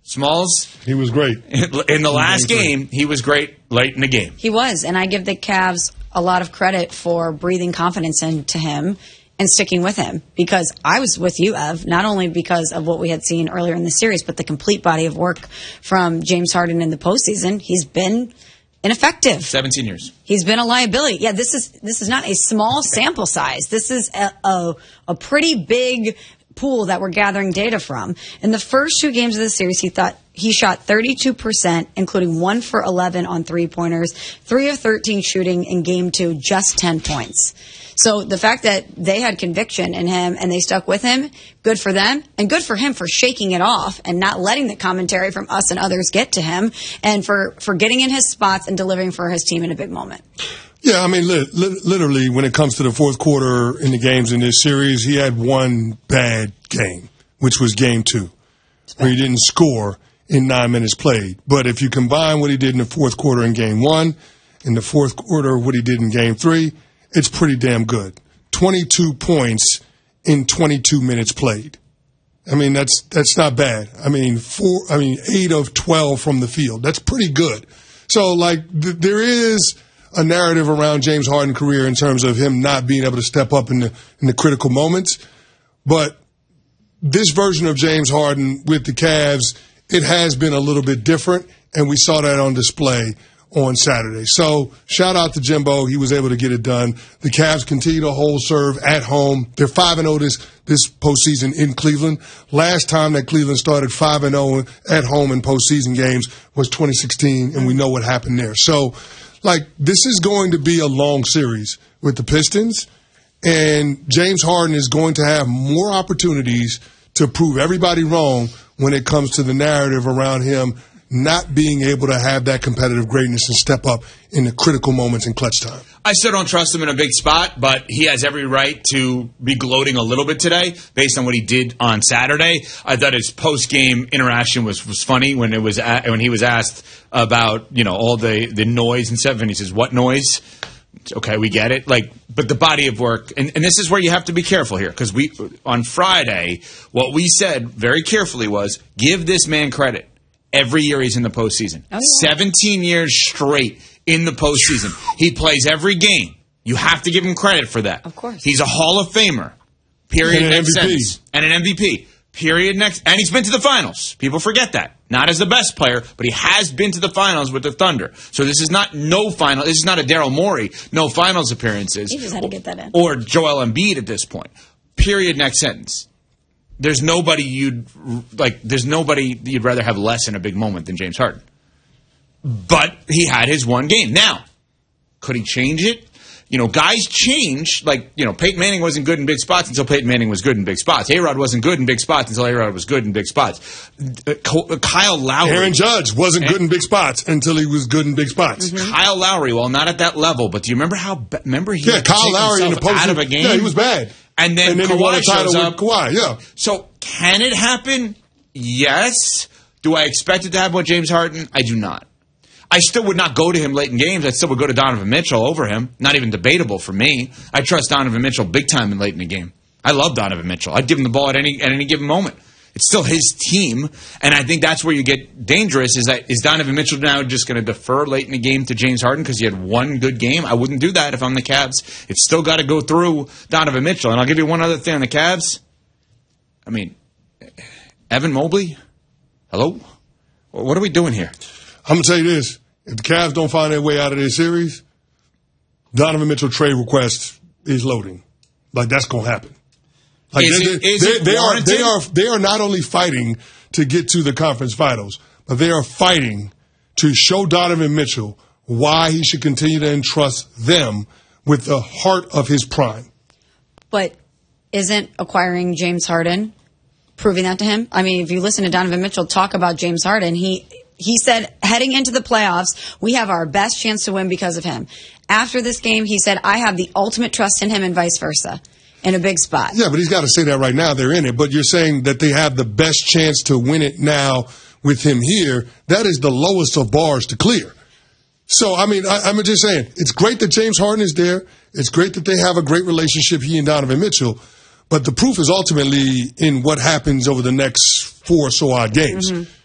Smalls. He was great. In the last game, he was great late in the game. He was, and I give the Cavs a lot of credit for breathing confidence into him and sticking with him, because I was with you, Ev, not only because of what we had seen earlier in the series, but the complete body of work from James Harden in the postseason. He's been ineffective. 17 years. He's been a liability. Yeah, this is not a small sample size. This is a pretty big pool that we're gathering data from. In the first 2 games of the series, he shot 32%, including 1 for 11 on three-pointers, 3 of 13 shooting in game 2, just 10 points. So the fact that they had conviction in him and they stuck with him, good for them, and good for him for shaking it off and not letting the commentary from us and others get to him, and for getting in his spots and delivering for his team in a big moment. Yeah, I mean, literally, when it comes to the fourth quarter in the games in this series, he had one bad game, which was game 2, where he didn't score in 9 minutes played. But if you combine what he did in the fourth quarter in game 1, in the fourth quarter what he did in game 3, it's pretty damn good. 22 points in 22 minutes played. I mean, that's not bad. I mean, 8 of 12 from the field. That's pretty good. So, like, there is a narrative around James Harden's career in terms of him not being able to step up in the critical moments. But this version of James Harden with the Cavs, it has been a little bit different, and we saw that on display on Saturday. So shout out to Jimbo. He was able to get it done. The Cavs continue to hold serve at home. They're 5-0 this postseason in Cleveland. Last time that Cleveland started 5-0 at home in postseason games was 2016, and we know what happened there. So, like, this is going to be a long series with the Pistons, and James Harden is going to have more opportunities to prove everybody wrong when it comes to the narrative around him not being able to have that competitive greatness and step up in the critical moments in clutch time. I still don't trust him in a big spot, but he has every right to be gloating a little bit today based on what he did on Saturday. I thought his post-game interaction was funny when he was asked about, you know, all the noise and stuff, and he says, "What noise?" Okay, we get it. Like, but the body of work, and this is where you have to be careful here, because on Friday, what we said very carefully was, give this man credit. Every year he's in the postseason. Oh, yeah. 17 years straight in the postseason. He plays every game. You have to give him credit for that. Of course. He's a Hall of Famer. Period. And an next MVP. sentence. And an MVP. Period. Next. And he's been to the finals. People forget that. Not as the best player, but he has been to the finals with the Thunder. So this is not no final. This is not a Daryl Morey, no finals appearances. He just had to get that in. Or Joel Embiid at this point. Period. Next sentence. There's nobody you'd rather have less in a big moment than James Harden. But he had his one game. Now, could he change it? You know, guys change. Like, you know, Peyton Manning wasn't good in big spots until Peyton Manning was good in big spots. A-Rod wasn't good in big spots until A-Rod was good in big spots. Kyle Lowry. Aaron Judge wasn't good in big spots until he was good in big spots. Mm-hmm. Kyle Lowry, well, not at that level, but do you remember Kyle Lowry in the postseason out of a game? Yeah, he was bad. And then he won a Kawhi title shows up. with Kawhi, yeah. So, can it happen? Yes. Do I expect it to happen with James Harden? I do not. I still would not go to him late in games. I still would go to Donovan Mitchell over him. Not even debatable for me. I trust Donovan Mitchell big time in late in the game. I love Donovan Mitchell. I'd give him the ball at any given moment. It's still his team, and I think that's where you get dangerous. Is Donovan Mitchell now just going to defer late in the game to James Harden because he had one good game? I wouldn't do that if I'm the Cavs. It's still got to go through Donovan Mitchell. And I'll give you one other thing on the Cavs. I mean, Evan Mobley? Hello? What are we doing here? I'm going to tell you this. If the Cavs don't find their way out of this series, Donovan Mitchell trade request is loading. Like, that's going to happen. Like, they are not only fighting to get to the conference finals, but they are fighting to show Donovan Mitchell why he should continue to entrust them with the heart of his prime. But isn't acquiring James Harden proving that to him? I mean, if you listen to Donovan Mitchell talk about James Harden, he said, heading into the playoffs, we have our best chance to win because of him. After this game, he said, I have the ultimate trust in him and vice versa. In a big spot. Yeah, but he's got to say that right now. They're in it. But you're saying that they have the best chance to win it now with him here. That is the lowest of bars to clear. So, I mean, I'm just saying, it's great that James Harden is there. It's great that they have a great relationship, he and Donovan Mitchell. But the proof is ultimately in what happens over the next 4 or so odd games. Mm-hmm.